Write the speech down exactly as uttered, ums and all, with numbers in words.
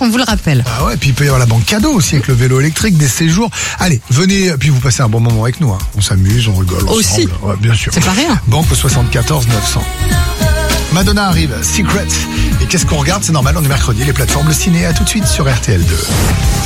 on vous le rappelle. Ah ouais, puis il peut y avoir la banque cadeau aussi avec le vélo électrique, des séjours. Allez, venez, puis vous passez un bon moment avec nous. Hein. On s'amuse, on rigole ensemble. Aussi. Ouais, bien sûr. C'est pas rien. Banque au soixante-quatorze neuf cents. Madonna arrive, Secret. Et qu'est-ce qu'on regarde? C'est normal, on est mercredi, les plateformes, le ciné, à tout de suite sur R T L deux.